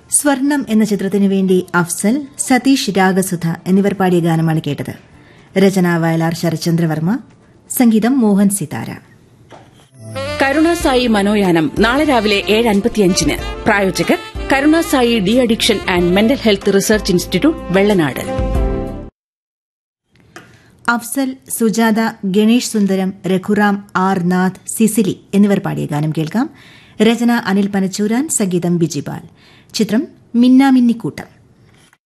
സ്വർണം എന്ന ചിത്രത്തിനു വേണ്ടി അഫ്സൽ, സതീഷ് രാഗസുധ എന്നിവർ പാടിയ ഗാനമാണ് കേട്ടത്. രചന വയലാർ ശരത്ചന്ദ്രവർമ്മ, സംഗീതം മോഹൻ സിതാര. കരുണാസായി മനോയാനം നാളെ രാവിലെ 7:55-ന്. പ്രായോജകർ Karunasai de addiction and mental health research institute, Vellanad. Afsal, Sujatha, Ganesh Sundaram, Raghuram, R Nath, Cicily എന്നിവർ പാടിയ ഗാനം കേൾക്കാം. രചന അനിൽ പനച്ചൂരാൻ, സംഗീതം ബിജിപാൽ. ചിത്രം മിന്നാമിന്നിക്കൂട്ടം.